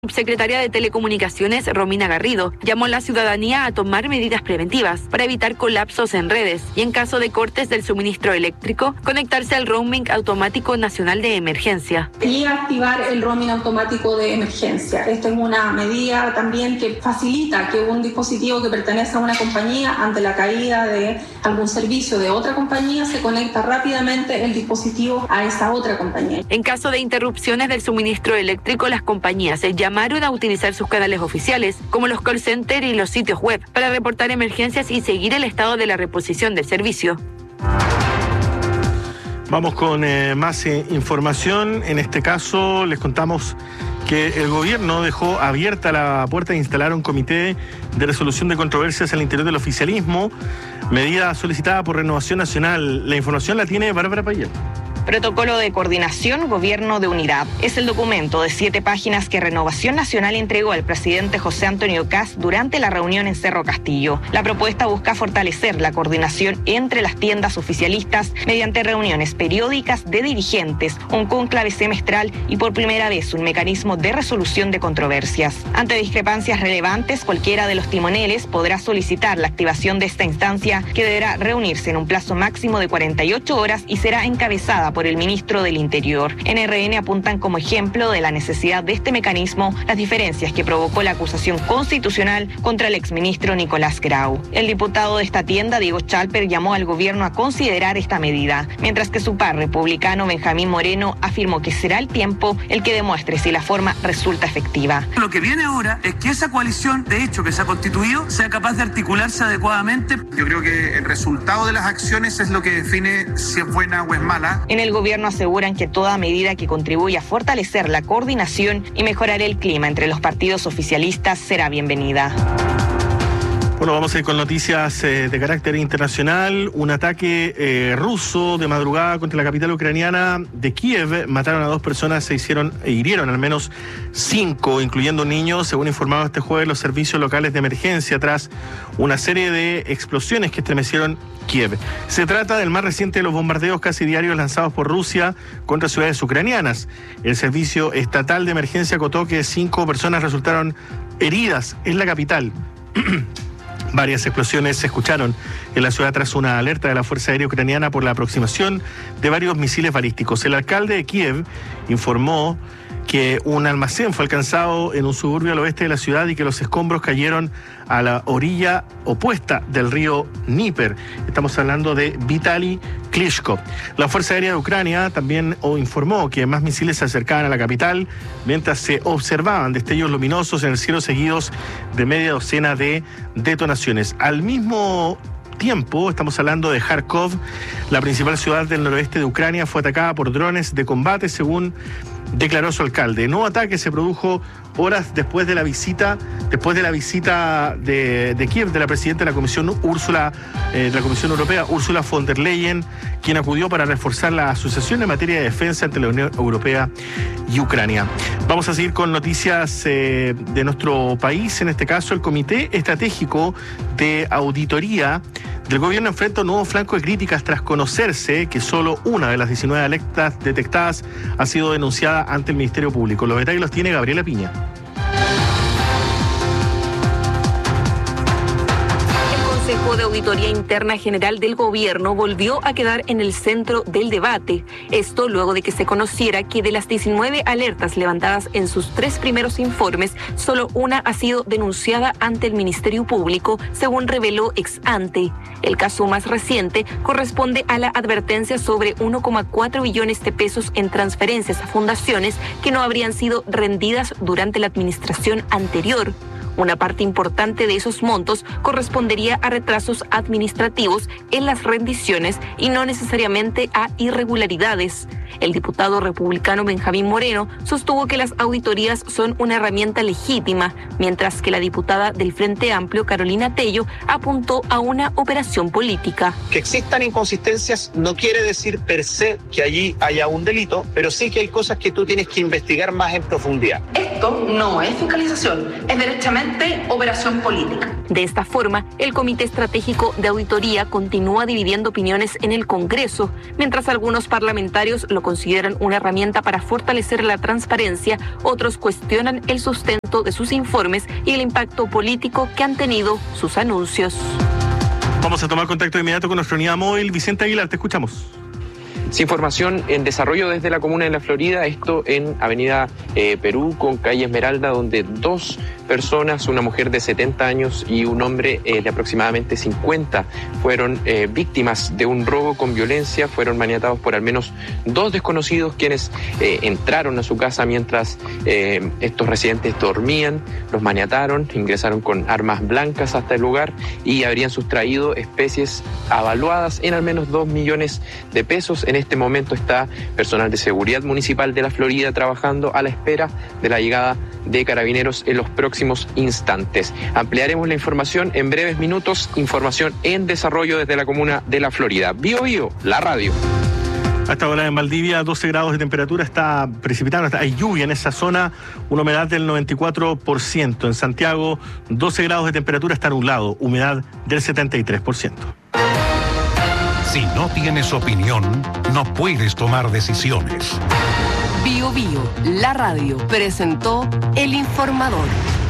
Subsecretaria de Telecomunicaciones, Romina Garrido, llamó a la ciudadanía a tomar medidas preventivas para evitar colapsos en redes y, en caso de cortes del suministro eléctrico, conectarse al roaming automático nacional de emergencia. Y activar el roaming automático de emergencia. Esta es una medida también que facilita que un dispositivo que pertenece a una compañía, ante la caída de algún servicio de otra compañía, se conecta rápidamente el dispositivo a esa otra compañía. En caso de interrupciones del suministro eléctrico, las compañías llamaron a utilizar sus canales oficiales, como los call centers y los sitios web, para reportar emergencias y seguir el estado de la reposición del servicio. Vamos con más información. En este caso les contamos que el gobierno dejó abierta la puerta de instalar un comité de resolución de controversias al interior del oficialismo, medida solicitada por Renovación Nacional. La información la tiene Bárbara Payel. Protocolo de Coordinación Gobierno de Unidad. Es el documento de 7 páginas que Renovación Nacional entregó al presidente José Antonio Kast durante la reunión en Cerro Castillo. La propuesta busca fortalecer la coordinación entre las tiendas oficialistas mediante reuniones periódicas de dirigentes, un cónclave semestral y por primera vez un mecanismo de resolución de controversias. Ante discrepancias relevantes, cualquiera de los timoneles podrá solicitar la activación de esta instancia, que deberá reunirse en un plazo máximo de 48 horas y será encabezada por el ministro del Interior. En RN apuntan como ejemplo de la necesidad de este mecanismo las diferencias que provocó la acusación constitucional contra el exministro Nicolás Grau. El diputado de esta tienda, Diego Chalper, llamó al gobierno a considerar esta medida, mientras que su par republicano, Benjamín Moreno, afirmó que será el tiempo el que demuestre si la forma resulta efectiva. Lo que viene ahora es que esa coalición, de hecho, que se ha constituido, sea capaz de articularse adecuadamente. Yo creo que el resultado de las acciones es lo que define si es buena o es mala. En el gobierno aseguran que toda medida que contribuya a fortalecer la coordinación y mejorar el clima entre los partidos oficialistas será bienvenida. Bueno, vamos a ir con noticias de carácter internacional. Un ataque ruso de madrugada contra la capital ucraniana de Kiev. Mataron a 2 personas, hirieron al menos 5, incluyendo un niño, según informaron este jueves los servicios locales de emergencia, tras una serie de explosiones que estremecieron Kiev. Se trata del más reciente de los bombardeos casi diarios lanzados por Rusia contra ciudades ucranianas. El servicio estatal de emergencia acotó que 5 personas resultaron heridas en la capital. Varias explosiones se escucharon en la ciudad tras una alerta de la Fuerza Aérea Ucraniana por la aproximación de varios misiles balísticos. El alcalde de Kiev informó que un almacén fue alcanzado en un suburbio al oeste de la ciudad y que los escombros cayeron a la orilla opuesta del río Dnieper. Estamos hablando de Vitaly Klitschko. La Fuerza Aérea de Ucrania también informó que más misiles se acercaban a la capital mientras se observaban destellos luminosos en el cielo seguidos de media docena de detonaciones. Al mismo tiempo, estamos hablando de Kharkov, la principal ciudad del noroeste de Ucrania, fue atacada por drones de combate, según declaró su alcalde. El nuevo ataque se produjo horas después de la visita de Kiev de la presidenta de la Comisión Europea, Ursula von der Leyen, quien acudió para reforzar la asociación en materia de defensa entre la Unión Europea y Ucrania. Vamos a seguir con noticias de nuestro país. En este caso, el Comité Estratégico de Auditoría del gobierno enfrenta un nuevo flanco de críticas tras conocerse que solo una de las 19 alertas detectadas ha sido denunciada ante el Ministerio Público. Los detalles los tiene Gabriela Piña. El Consejo de Auditoría Interna General del Gobierno volvió a quedar en el centro del debate. Esto luego de que se conociera que de las 19 alertas levantadas en sus 3 primeros informes, solo una ha sido denunciada ante el Ministerio Público, según reveló ex ante. El caso más reciente corresponde a la advertencia sobre 1,4 billones de pesos en transferencias a fundaciones que no habrían sido rendidas durante la administración anterior. Una parte importante de esos montos correspondería a retrasos administrativos en las rendiciones y no necesariamente a irregularidades. El diputado republicano Benjamín Moreno sostuvo que las auditorías son una herramienta legítima, mientras que la diputada del Frente Amplio, Carolina Tello, apuntó a una operación política. Que existan inconsistencias no quiere decir per se que allí haya un delito, pero sí que hay cosas que tú tienes que investigar más en profundidad. Esto no es fiscalización, es derechamente operación política. De esta forma, el Comité Estratégico de Auditoría continúa dividiendo opiniones en el Congreso, mientras algunos parlamentarios lo consideran una herramienta para fortalecer la transparencia, otros cuestionan el sustento de sus informes y el impacto político que han tenido sus anuncios. Vamos a tomar contacto de inmediato con nuestra unidad móvil. Vicente Aguilar, te escuchamos. Información en desarrollo desde la comuna de La Florida, esto en Avenida Perú con calle Esmeralda, donde dos personas, una mujer de 70 años y un hombre de aproximadamente 50, fueron víctimas de un robo con violencia, fueron maniatados por al menos dos desconocidos quienes entraron a su casa mientras estos residentes dormían, los maniataron, ingresaron con armas blancas hasta el lugar y habrían sustraído especies avaluadas en al menos 2 millones de pesos. En este momento está personal de seguridad municipal de La Florida trabajando a la espera de la llegada de carabineros en los próximos instantes. Ampliaremos la información en breves minutos. Información en desarrollo desde la comuna de La Florida. Bio Bio, la radio. Hasta ahora en Valdivia, 12 grados de temperatura, está precipitando, hay lluvia en esa zona, una humedad del 94%. En Santiago, 12 grados de temperatura, está nublado, humedad del 73%. Si no tienes opinión, no puedes tomar decisiones. Bio Bio, la radio, presentó El Informador.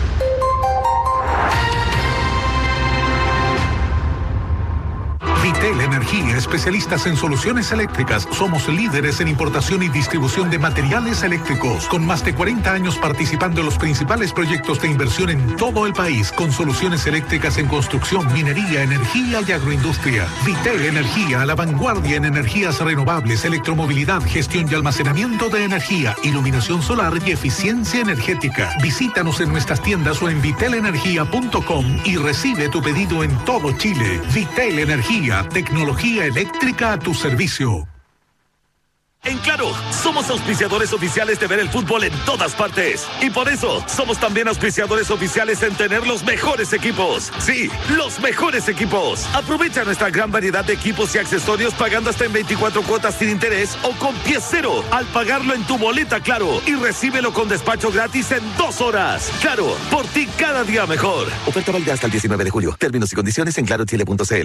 Vitel Energía, especialistas en soluciones eléctricas. Somos líderes en importación y distribución de materiales eléctricos, con más de 40 años participando en los principales proyectos de inversión en todo el país, con soluciones eléctricas en construcción, minería, energía y agroindustria. Vitel Energía, a la vanguardia en energías renovables, electromovilidad, gestión y almacenamiento de energía, iluminación solar y eficiencia energética. Visítanos en nuestras tiendas o en vitelenergia.com y recibe tu pedido en todo Chile. Vitel Energía, tecnología eléctrica a tu servicio. En Claro, somos auspiciadores oficiales de ver el fútbol en todas partes. Y por eso, somos también auspiciadores oficiales en tener los mejores equipos. Sí, los mejores equipos. Aprovecha nuestra gran variedad de equipos y accesorios pagando hasta en 24 cuotas sin interés o con pie cero al pagarlo en tu boleta Claro. Y recíbelo con despacho gratis en 2 horas. Claro, por ti cada día mejor. Oferta válida hasta el 19 de julio. Términos y condiciones en clarochile.cl.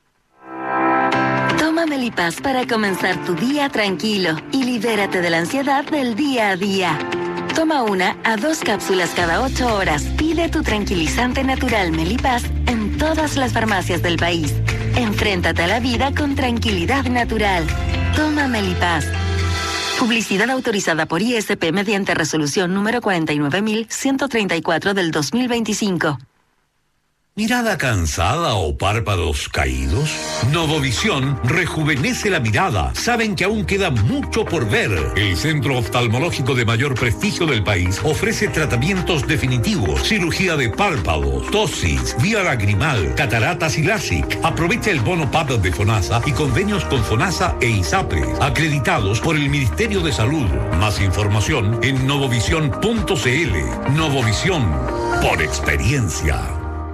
Toma Melipaz para comenzar tu día tranquilo y libérate de la ansiedad del día a día. Toma 1 a 2 cápsulas cada 8 horas. Pide tu tranquilizante natural Melipaz en todas las farmacias del país. Enfréntate a la vida con tranquilidad natural. Toma Melipaz. Publicidad autorizada por ISP mediante resolución número 49.134 del 2025. ¿Mirada cansada o párpados caídos? Novovisión rejuvenece la mirada. Saben que aún queda mucho por ver. El centro oftalmológico de mayor prestigio del país ofrece tratamientos definitivos, cirugía de párpados, tosis, vía lagrimal, cataratas y LASIK. Aprovecha el bono PAP de FONASA y convenios con FONASA e ISAPRE, acreditados por el Ministerio de Salud. Más información en novovisión.cl. Novovisión, por experiencia.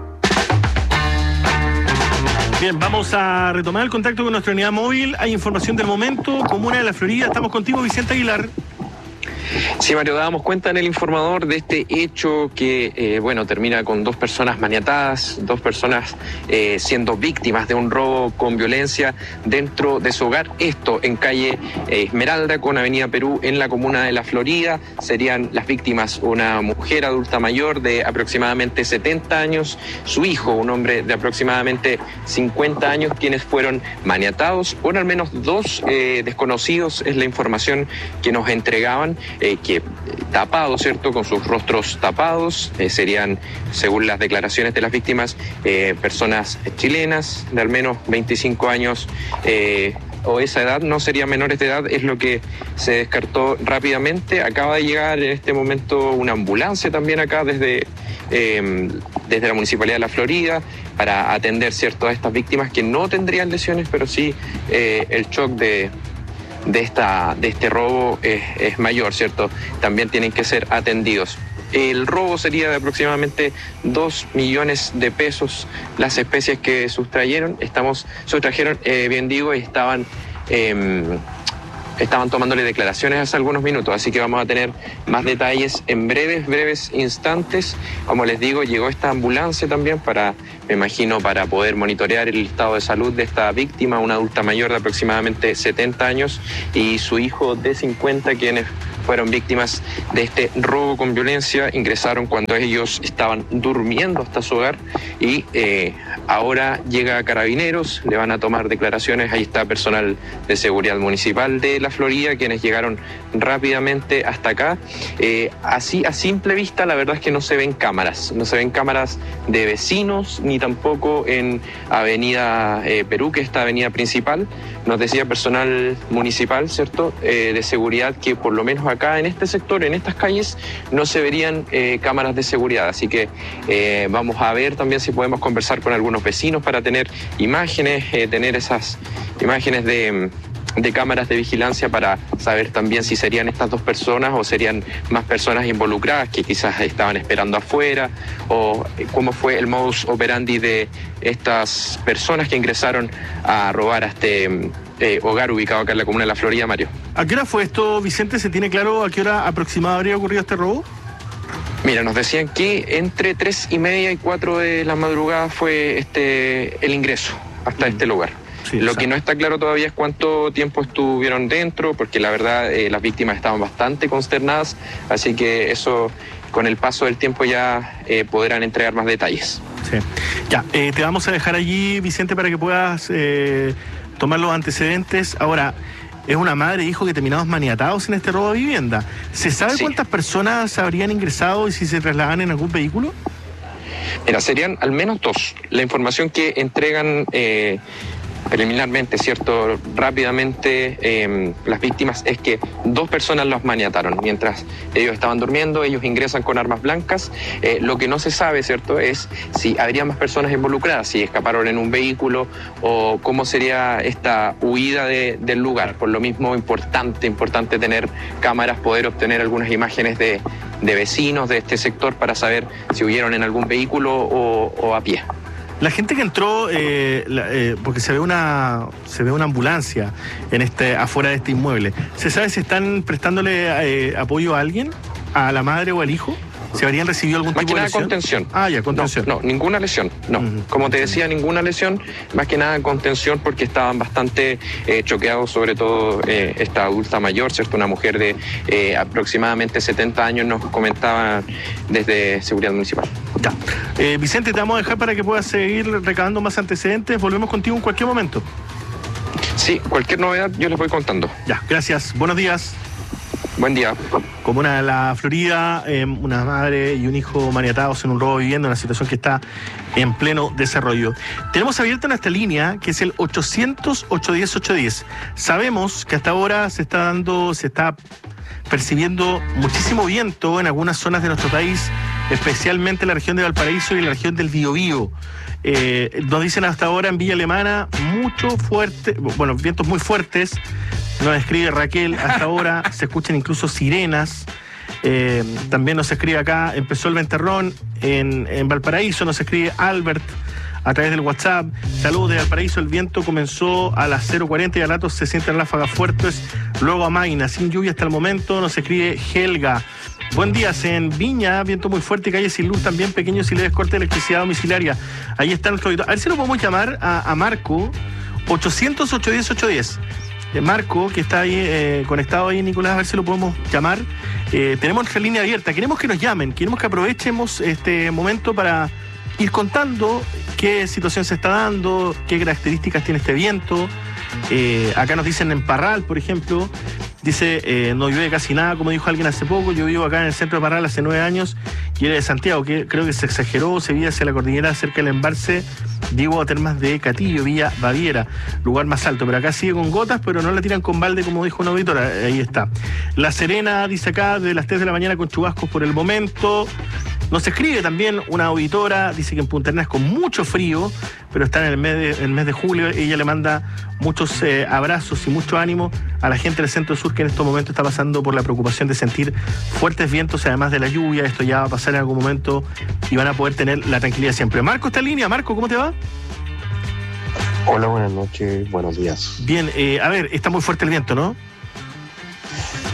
Bien, vamos a retomar el contacto con nuestra unidad móvil. Hay información del momento, Comuna de La Florida. Estamos contigo, Vicente Aguilar. Sí, Mario, dábamos cuenta en el informador de este hecho que, termina con 2 personas maniatadas, 2 personas siendo víctimas de un robo con violencia dentro de su hogar. Esto en calle Esmeralda con Avenida Perú en la comuna de La Florida. Serían las víctimas una mujer adulta mayor de aproximadamente 70 años, su hijo, un hombre de aproximadamente 50 años, quienes fueron maniatados por al menos 2 desconocidos, es la información que nos entregaban. Que tapados, ¿cierto? Con sus rostros tapados, serían, según las declaraciones de las víctimas, personas chilenas de al menos 25 años o esa edad, no serían menores de edad, es lo que se descartó rápidamente. Acaba de llegar en este momento una ambulancia también acá desde la Municipalidad de La Florida para atender, ¿cierto?, a estas víctimas que no tendrían lesiones, pero sí el shock de este robo es mayor, ¿cierto? También tienen que ser atendidos. El robo sería de aproximadamente 2 millones de pesos. Las especies que sustrajeron, estaban estaban tomándole declaraciones hace algunos minutos, así que vamos a tener más detalles en breves instantes. Como les digo, llegó esta ambulancia también me imagino, para poder monitorear el estado de salud de esta víctima, una adulta mayor de aproximadamente 70 años y su hijo de 50, quienes fueron víctimas de este robo con violencia. Ingresaron cuando ellos estaban durmiendo hasta su hogar y ahora llega Carabineros, le van a tomar declaraciones. Ahí está personal de seguridad municipal de La Florida, quienes llegaron rápidamente hasta acá. Así a simple vista, la verdad es que no se ven cámaras de vecinos, ni tampoco en Avenida Perú, que es esta avenida principal. Nos decía personal municipal, ¿cierto?, de seguridad, que por lo menos acá en este sector, en estas calles, no se verían cámaras de seguridad. Así que vamos a ver también si podemos conversar con algunos vecinos para tener imágenes, tener esas imágenes de cámaras de vigilancia para saber también si serían estas dos personas o serían más personas involucradas que quizás estaban esperando afuera, o cómo fue el modus operandi de estas personas que ingresaron a robar a este hogar ubicado acá en la comuna de La Florida, Mario. ¿A qué hora fue esto, Vicente? ¿Se tiene claro a qué hora aproximada habría ocurrido este robo? Mira, nos decían que entre 3:30 y 4 de la madrugada fue el ingreso hasta este lugar. Sí, lo que no está claro todavía es cuánto tiempo estuvieron dentro, porque la verdad las víctimas estaban bastante consternadas, así que eso con el paso del tiempo ya podrán entregar más detalles. Sí. Ya, te vamos a dejar allí, Vicente, para que puedas tomar los antecedentes. Ahora, es una madre e hijo que terminamos maniatados en este robo de vivienda. ¿Se sabe cuántas personas habrían ingresado y si se trasladan en algún vehículo? Mira, serían al menos 2. La información que entregan preliminarmente, ¿cierto?, rápidamente las víctimas, es que 2 personas los maniataron. Mientras ellos estaban durmiendo, ellos ingresan con armas blancas. Lo que no se sabe, ¿cierto?, es si habría más personas involucradas, si escaparon en un vehículo o cómo sería esta huida del lugar. Por lo mismo, importante tener cámaras, poder obtener algunas imágenes de vecinos de este sector para saber si huyeron en algún vehículo o a pie. La gente que entró, porque se ve una ambulancia afuera de este inmueble, ¿se sabe si están prestándole apoyo a alguien, a la madre o al hijo? ¿Se habrían recibido algún tipo de lesión? Contención. Ah, ya, contención. No, ninguna lesión, no. Como te decía, ninguna lesión, más que nada contención, porque estaban bastante choqueados, sobre todo esta adulta mayor, ¿cierto? Una mujer de aproximadamente 70 años, nos comentaba desde Seguridad Municipal. Ya. Vicente, te vamos a dejar para que puedas seguir recabando más antecedentes. Volvemos contigo en cualquier momento. Sí, cualquier novedad yo les voy contando. Ya, gracias. Buenos días. Buen día. Comuna de La Florida, una madre y un hijo maniatados en un robo de vivienda, una situación que está en pleno desarrollo. Tenemos abierta nuestra línea, que es el 800-810-810. Sabemos que hasta ahora se está percibiendo muchísimo viento en algunas zonas de nuestro país, especialmente en la región de Valparaíso y en la región del Biobío. Nos dicen hasta ahora en Villa Alemana vientos muy fuertes. Nos escribe Raquel, hasta ahora se escuchan incluso sirenas. También nos escribe acá, empezó el ventarrón en Valparaíso. Nos escribe Albert a través del WhatsApp. Saludos de Valparaíso, el viento comenzó a las 0:40 y a ratos se sienten ráfagas fuertes. Luego amaina, sin lluvia hasta el momento. Nos escribe Helga. Buen día, en Viña, viento muy fuerte y calles sin luz, también pequeños y leves cortes de electricidad domiciliaria. Ahí está nuestro auditorio. A ver si lo podemos llamar a Marco, 800-810-810. Marco, que está ahí conectado ahí, Nicolás, a ver si lo podemos llamar. Tenemos nuestra línea abierta, queremos que nos llamen, queremos que aprovechemos este momento para ir contando qué situación se está dando, qué características tiene este viento. Acá nos dicen en Parral, por ejemplo, dice, no llueve casi nada, como dijo alguien hace poco. Yo vivo acá en el centro de Parral hace 9 años y era de Santiago, que creo que se exageró, se veía hacia la cordillera cerca del embalse Diego a Termas de Catillo, Villa Baviera, lugar más alto, pero acá sigue con gotas, pero no la tiran con balde, como dijo una auditora. Ahí está. La Serena dice acá, de las 3 de la mañana con chubascos por el momento. Nos escribe también una auditora, dice que en Punta Arenas con mucho frío, pero está en el mes de julio. Ella le manda muchos abrazos y mucho ánimo a la gente del Centro Sur, que en estos momentos está pasando por la preocupación de sentir fuertes vientos, además de la lluvia. Esto ya va a pasar en algún momento y van a poder tener la tranquilidad siempre. Marco está en línea. Marco, ¿cómo te va? Hola, buenas noches, buenos días. Bien, a ver, está muy fuerte el viento, ¿no?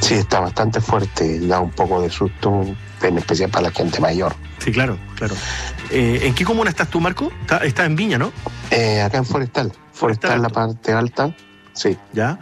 Sí, está bastante fuerte, da un poco de susto, en especial para la gente mayor. Sí, claro. ¿En qué comuna estás tú, Marco? Estás en Viña, ¿no? Acá en Forestal, la parte alta, sí. Ya.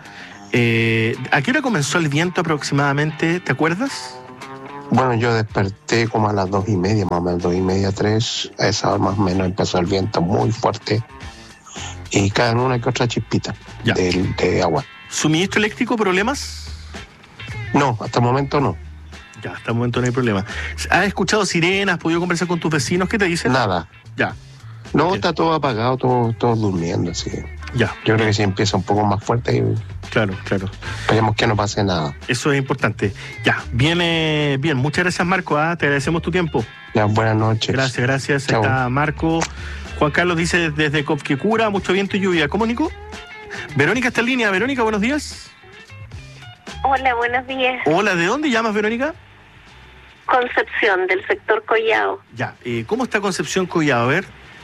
¿A qué hora comenzó el viento aproximadamente? ¿Te acuerdas? Bueno, yo desperté como a las 2:30, más o menos 2:30, 3. A esa hora más o menos empezó el viento muy fuerte y caen una que otra chispita de agua. ¿Suministro eléctrico, problemas? No, hasta el momento no. Ya, hasta el momento no hay problema. ¿Has escuchado sirenas? ¿Has podido conversar con tus vecinos? ¿Qué te dicen? Nada. Ya. No, okay. Está todo apagado, todos durmiendo, así. Ya. Yo creo que si empieza un poco más fuerte y... Claro. Esperemos que no pase nada. Eso es importante. Ya, bien. Muchas gracias, Marco. Te agradecemos tu tiempo. Ya, buenas noches. Gracias. Chau. Está Marco. Juan Carlos dice desde Copquecura, mucho viento y lluvia. ¿Cómo, Nico? Verónica está en línea. Verónica, buenos días. Hola, buenos días. Hola, ¿de dónde llamas, Verónica? Concepción, del sector Collao. Ya, ¿cómo está Concepción Collao? A ver.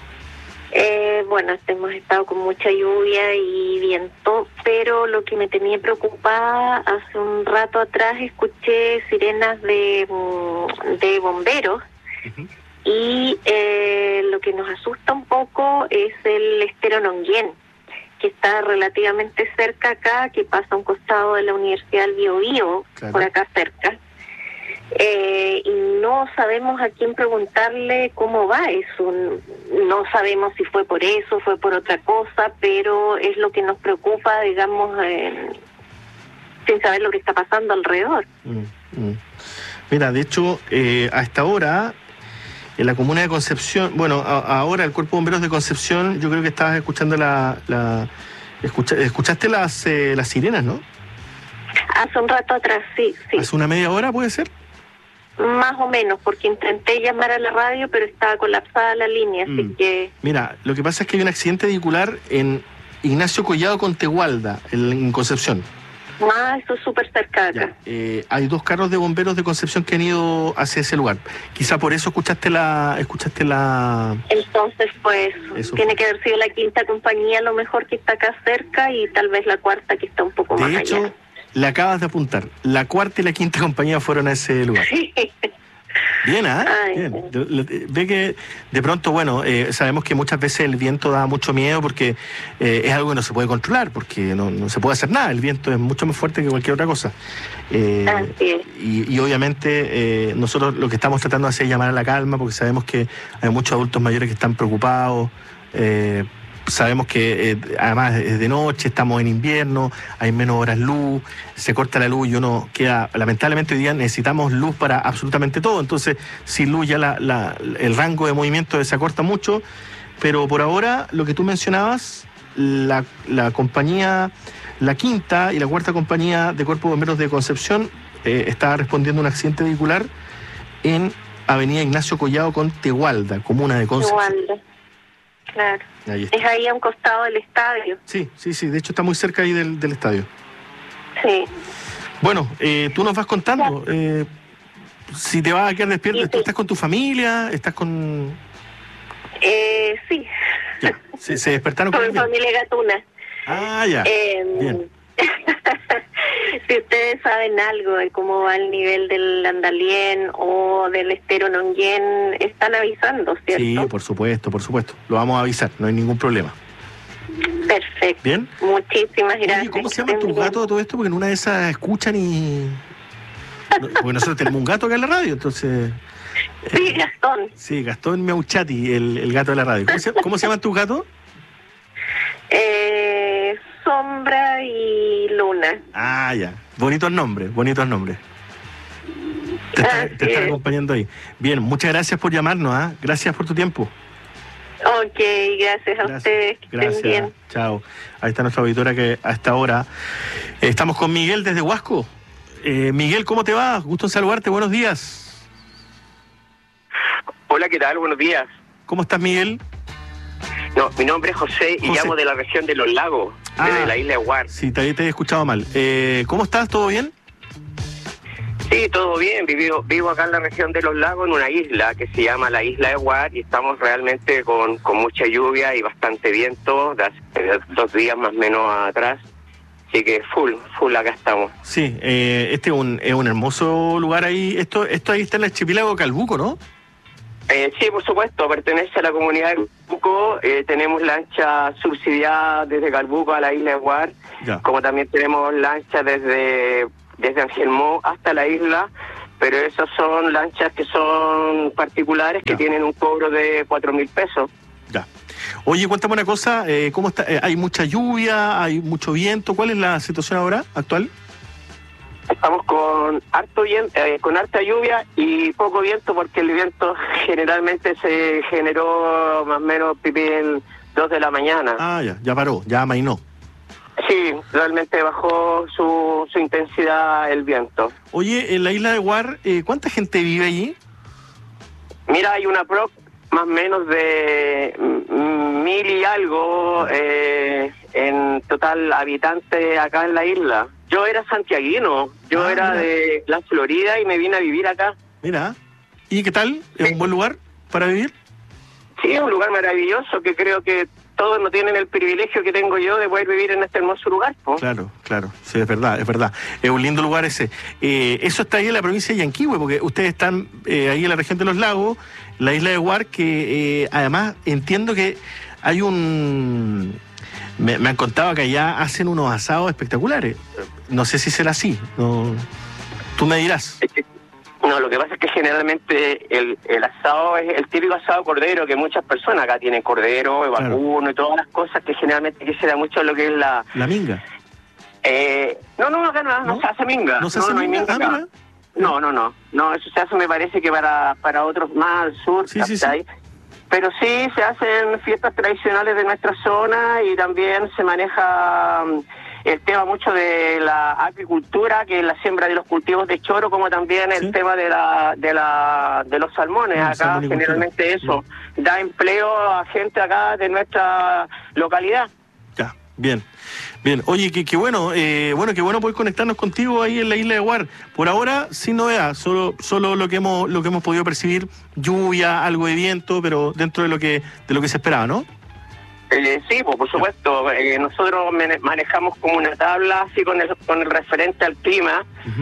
Bueno, hemos estado con mucha lluvia y viento, pero lo que me tenía preocupada, hace un rato atrás escuché sirenas de bomberos. Uh-huh. Y lo que nos asusta un poco es el estero Nonguén, que está relativamente cerca acá, que pasa a un costado de la Universidad del Biobío, claro. Por acá cerca. Y no sabemos a quién preguntarle cómo va eso. No sabemos si fue por eso, fue por otra cosa, pero es lo que nos preocupa, digamos, sin saber lo que está pasando alrededor. Mira, de hecho, a esta hora, en la comuna de Concepción, bueno, ahora el Cuerpo de Bomberos de Concepción, yo creo que estabas escuchando escuchaste las sirenas, ¿no? Hace un rato atrás, sí. ¿Hace una media hora, puede ser? Más o menos, porque intenté llamar a la radio, pero estaba colapsada la línea, así que... Mira, lo que pasa es que hay un accidente vehicular en Ignacio Collado con Tegualda, en Concepción. Eso es súper cerca acá. Hay 2 carros de bomberos de Concepción que han ido hacia ese lugar. Quizá por eso escuchaste la... Entonces, pues, tiene que haber sido la 5ª compañía, a lo mejor, que está acá cerca, y tal vez la 4ª que está un poco más allá. De hecho, la acabas de apuntar. La 4ª y la 5ª compañía fueron a ese lugar. Sí. Bien, Bien. Ve que de pronto, bueno, sabemos que muchas veces el viento da mucho miedo porque es algo que no se puede controlar, porque no se puede hacer nada. El viento es mucho más fuerte que cualquier otra cosa. Y obviamente nosotros lo que estamos tratando de hacer es llamar a la calma, porque sabemos que hay muchos adultos mayores que están preocupados. Sabemos que además es de noche, estamos en invierno, hay menos horas luz, se corta la luz y uno queda... Lamentablemente hoy día necesitamos luz para absolutamente todo, entonces sin luz ya el rango de movimiento se acorta mucho, pero por ahora lo que tú mencionabas, la compañía, la 5ª y la 4ª compañía de Cuerpo de Bomberos de Concepción está respondiendo a un accidente vehicular en Avenida Ignacio Collado con Tegualda, comuna de Concepción. Tegualda. Claro. Es ahí a un costado del estadio. Sí, de hecho está muy cerca ahí del estadio. Sí. Bueno, tú nos vas contando si te vas a quedar despierto. ¿Tú estás con tu familia? ¿Estás con...? Sí. Ya. ¿Se despertaron con mi familia Gatuna. Ya. Bien. Si ustedes saben algo de cómo va el nivel del Andalién o del estero Nonguén, están avisando, ¿cierto? Sí, por supuesto. Lo vamos a avisar, no hay ningún problema. Perfecto. Bien. Muchísimas gracias. Oye, ¿cómo se llama tu gato de todo esto? Porque en una de esas escuchan y... Porque nosotros tenemos un gato acá en la radio, entonces... Sí, Gastón. Sí, Gastón Miauchati, el gato de la radio. ¿Cómo se llaman tus gatos? Sombra y Luna. Ya. Bonitos nombres. Te están acompañando ahí. Bien, muchas gracias por llamarnos, Gracias por tu tiempo. Ok, gracias a ustedes. Que gracias. Estén bien. Chao. Ahí está nuestra auditora que a esta hora estamos con Miguel desde Huasco. Miguel, ¿cómo te va? Gusto en saludarte. Buenos días. Hola, ¿qué tal? Buenos días. ¿Cómo estás, Miguel? No, mi nombre es José y llamo de la región de Los Lagos, desde la isla de Guar. Sí, te he escuchado mal. ¿Cómo estás? ¿Todo bien? Sí, todo bien. Vivo acá en la región de Los Lagos, en una isla que se llama la isla de Guar, y estamos realmente con mucha lluvia y bastante viento, de hace 2 días más o menos atrás. Así que full acá estamos. Sí, este es un hermoso lugar ahí. Esto ahí está en el archipiélago Calbuco, ¿no? Sí, por supuesto, pertenece a la comunidad de Calbuco. Tenemos lancha subsidiada desde Calbuco a la isla de Guar, como también tenemos lanchas desde Angelmó hasta la isla, pero esas son lanchas que son particulares, que tienen un cobro de 4.000 pesos. Ya. Oye, cuéntame una cosa, ¿cómo está? ¿Hay mucha lluvia? ¿Hay mucho viento? ¿Cuál es la situación ahora, actual? Estamos con harta lluvia y poco viento, porque el viento generalmente se generó más o menos en 2 de la mañana. Ah, ya paró, ya amainó. Sí, realmente bajó su intensidad el viento. Oye, en la isla de Guar, ¿cuánta gente vive allí? Mira, hay una más o menos de 1.000 y algo en total habitantes acá en la isla. Yo era santiaguino, era de la Florida y me vine a vivir acá. Mira, ¿y qué tal? ¿Es un buen lugar para vivir? Sí, es un lugar maravilloso que creo que todos no tienen el privilegio que tengo yo de poder vivir en este hermoso lugar, ¿no? Claro, sí, es verdad. Es un lindo lugar ese. Eso está ahí en la provincia de Yanquihue, porque ustedes están ahí en la región de los lagos, la isla de Guar, que además entiendo que hay me han contado que allá hacen unos asados espectaculares. No sé si será así, no, tú me dirás. No, lo que pasa es que generalmente el asado es el típico asado cordero, que muchas personas acá tienen cordero, vacuno y todas las cosas que generalmente quisiera mucho lo que es la minga. No, acá no se hace minga. ¿No se hace minga? Acá. No, eso se hace, me parece que para otros más al sur, sí. Pero sí se hacen fiestas tradicionales de nuestra zona y también se maneja el tema mucho de la agricultura, que es la siembra de los cultivos de choro, como también el tema de los salmones. Acá generalmente eso da empleo a gente acá de nuestra localidad. Ya, bien. Oye, qué bueno, qué bueno poder conectarnos contigo ahí en la isla de Guar. Por ahora, sin novedad, solo lo que hemos podido percibir, lluvia, algo de viento, pero dentro de lo que se esperaba, ¿no? Sí, por supuesto. Nosotros manejamos como una tabla así con el referente al clima,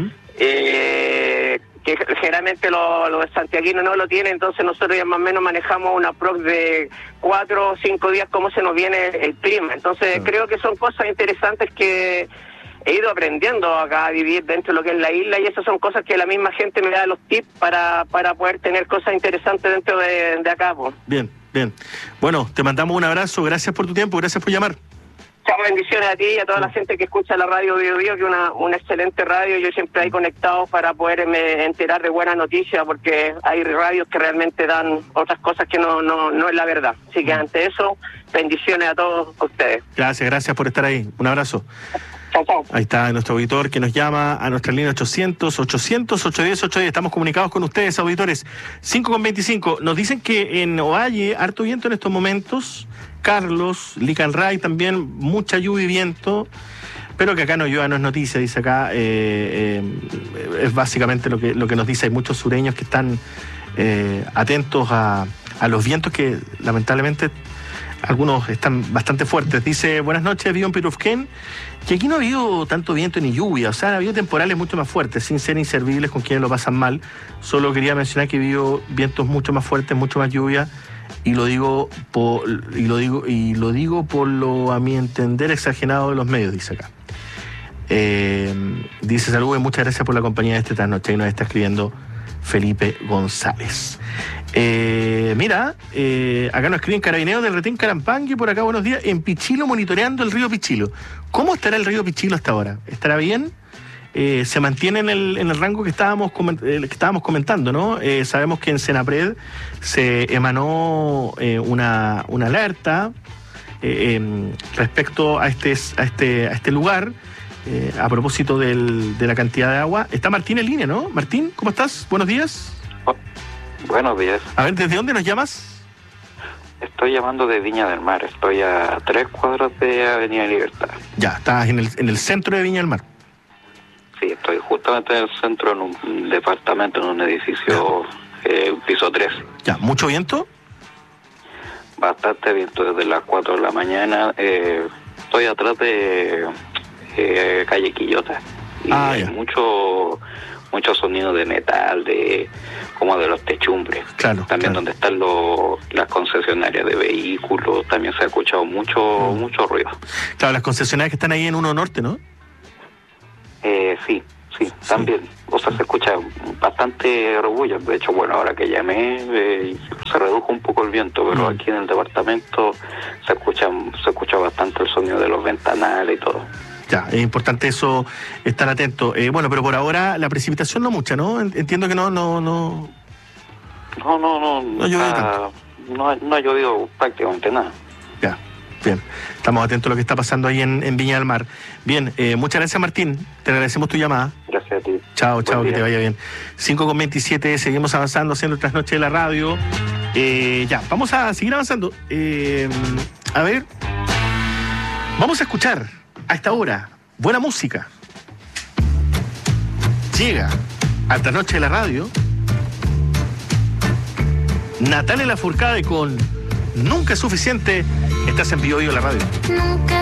que generalmente los de santiaguino no lo tienen, entonces nosotros ya más o menos manejamos una prox de 4 o 5 días cómo se nos viene el clima. Entonces creo que son cosas interesantes que he ido aprendiendo acá a vivir dentro de lo que es la isla, y esas son cosas que la misma gente me da los tips para poder tener cosas interesantes dentro de acá. Pues. Bien. Bueno, te mandamos un abrazo, gracias por tu tiempo, gracias por llamar. Chao, bendiciones a ti y a toda la gente que escucha la radio Bio Bio, que es una excelente radio. Yo siempre ahí conectado para poderme enterar de buenas noticias, porque hay radios que realmente dan otras cosas que no es la verdad. Así que ante eso, bendiciones a todos ustedes. Gracias por estar ahí. Un abrazo. Chao. Ahí está nuestro auditor que nos llama a nuestra línea 800-810-810. Estamos comunicados con ustedes, auditores. 5:25. Nos dicen que en Ovalle, harto viento en estos momentos. Carlos, Licanray también, mucha lluvia y viento, pero que acá no llueva, no es noticia, dice acá. Es básicamente lo que nos dice. Hay muchos sureños que están atentos a los vientos, que lamentablemente algunos están bastante fuertes. Dice, buenas noches, vivo en Pirufquén, que aquí no ha habido tanto viento ni lluvia, o sea, ha habido temporales mucho más fuertes, sin ser inservibles con quienes lo pasan mal. Solo quería mencionar que ha habido vientos mucho más fuertes, mucho más lluvia, y lo digo por lo, a mi entender, exagerado de los medios, dice acá. Dice, saludos, muchas gracias por la compañía de esta noche, y nos está escribiendo Felipe González. Mira, acá nos escriben Carabineros del Retén Carampangui, por acá, buenos días, en Pichilo, monitoreando el río Pichilo. ¿Cómo estará el río Pichilo hasta ahora? ¿Estará bien? Se mantiene en el rango que estábamos comentando, ¿no? Sabemos que en Senapred se emanó una alerta respecto a este lugar, a propósito de la cantidad de agua. Está Martín en línea, ¿no? Martín, ¿cómo estás? Buenos días. Buenos días. A ver, ¿desde dónde nos llamas? Estoy llamando de Viña del Mar. Estoy a 3 cuadras de Avenida Libertad. Ya, estás en el centro de Viña del Mar. Sí, estoy justamente en el centro, en un departamento, en un edificio, piso 3. Ya, ¿mucho viento? Bastante viento desde las 4 de la mañana. Estoy atrás de calle Quillota. Y hay mucho sonido de metal, como de los techumbres. Claro. También donde están las concesionarias de vehículos, también se ha escuchado mucho ruido. Claro, las concesionarias que están ahí en 1 Norte, ¿no? Sí, también. O sea, se escucha bastante orgullo. De hecho, bueno, ahora que llamé, se redujo un poco el viento, pero aquí en el departamento se escucha bastante el sonido de los ventanales y todo. Ya, es importante eso, estar atento. Bueno, pero por ahora la precipitación no mucha, ¿no? Entiendo que no llovido tanto. No ha llovido prácticamente nada. Ya, bien. Estamos atentos a lo que está pasando ahí en Viña del Mar. Bien, muchas gracias, Martín. Te agradecemos tu llamada. Gracias a ti. Chao, que te vaya bien. 5:27, seguimos avanzando, haciendo otras noches de la radio. Ya, vamos a seguir avanzando. A ver, vamos a escuchar a esta hora buena música. Llega a esta noche de la radio Natalia Lafourcade con Nunca es suficiente. Estás en Vivo Vivo la radio. Nunca